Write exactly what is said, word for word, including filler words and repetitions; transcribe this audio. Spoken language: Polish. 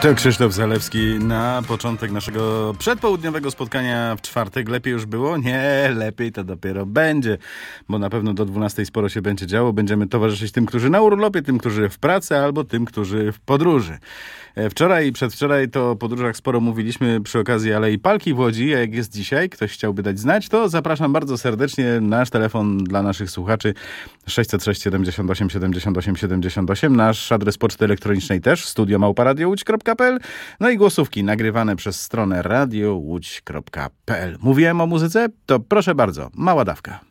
To Krzysztof Zalewski na początek naszego przedpołudniowego spotkania w czwartek. Lepiej już było? Nie, lepiej to dopiero będzie, bo na pewno do dwunastej sporo się będzie działo. Będziemy towarzyszyć tym, którzy na urlopie, tym, którzy w pracy, albo tym, którzy w podróży. Wczoraj i przedwczoraj to o podróżach sporo mówiliśmy przy okazji Alei Palki w Łodzi, a jak jest dzisiaj, ktoś chciałby dać znać, to zapraszam bardzo serdecznie. Nasz telefon dla naszych słuchaczy sześćset sześć siedemdziesiąt osiem siedemdziesiąt osiem siedemdziesiąt osiem, nasz adres poczty elektronicznej też, studio małpa radio łódź kropka p l, no i głosówki nagrywane przez stronę radio łódź kropka p l. Mówiłem o muzyce? To proszę bardzo, mała dawka.